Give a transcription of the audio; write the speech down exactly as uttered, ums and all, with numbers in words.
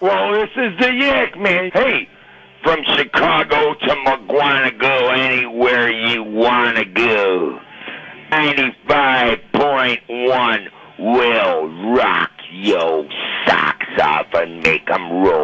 Well, this is the Yak, man. Hey, from Chicago to McGuanago, anywhere you wanna go. ninety-five point one will rock your socks off and make 'em roll.